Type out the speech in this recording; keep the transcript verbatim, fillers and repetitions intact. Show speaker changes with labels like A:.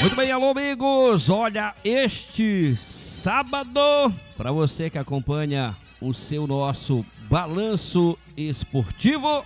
A: Muito bem, alô amigos, olha, este sábado, para você que acompanha o seu nosso balanço esportivo,